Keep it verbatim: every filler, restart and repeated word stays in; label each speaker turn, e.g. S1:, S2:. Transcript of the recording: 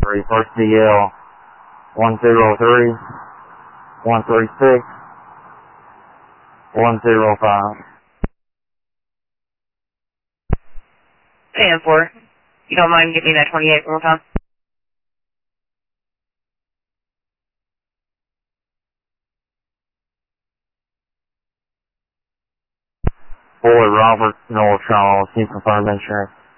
S1: three, first D L, one zero three, one three six, one zero five.
S2: ten four. You don't mind giving me that twenty-eight one more time?
S1: Boy, Robert, Noel Charles, you confirm insurance.